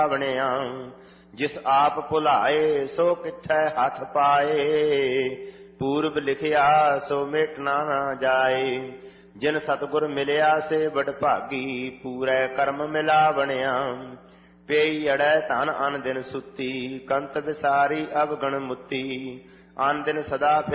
ਬਣਿਆ। ਜਿਸ ਆਪ ਭੁਲਾਏ ਸੋ ਕਿੱਥੈ ਹੱਥ ਪਾਏ। ਪੂਰਬ ਲਿਖਿਆ ਸੋ ਮਿਟ ਨਾ ਜਾਏ। ਜਿਨ ਸਤਿਗੁਰ ਮਿਲਿਆ ਸੇ ਵਡਭਾਗੀ। ਪੂਰੇ ਕਰਮ ਮਿਲਾ ਬਣਿਆ। ਪੇਈ ਅੜੈ ਧਨ ਅਨ ਦਿਨ ਸੁੱਤੀ। ਕੰਤ ਵਿਸਾਰੀ ਅਵਗਣ ਮੁੱਤੀ। ਅਨ ਦਿਨ ਸਦਾ